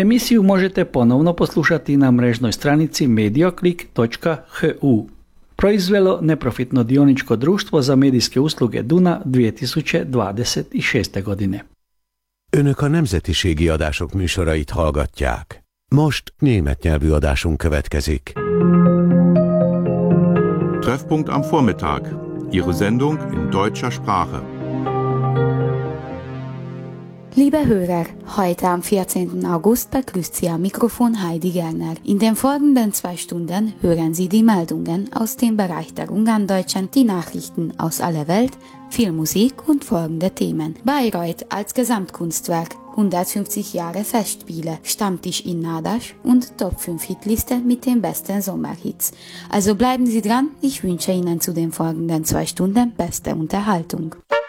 Emisiju možete ponovno poslušati na mrežnoj stranici medioclick.hu. Proizvelo neprofitno dioničko društvo za medijske usluge Duna 2026. godine. Önök a nemzetiségi adások műsorait hallgatják. Most német nyelvű adásunk következik. Treffpunkt am Vormittag. Ihre Sendung in deutscher Sprache. Liebe Hörer, heute am 14. August begrüßt Sie am Mikrofon Heidi Gerner. In den folgenden 2 Stunden hören Sie die Meldungen aus dem Bereich der Ungarndeutschen, die Nachrichten aus aller Welt, viel Musik und folgende Themen. Bayreuth als Gesamtkunstwerk, 150 Jahre Festspiele, Stammtisch in Nádas und Top 5 Hitliste mit den besten Sommerhits. Also bleiben Sie dran, ich wünsche Ihnen zu den folgenden 2 Stunden beste Unterhaltung.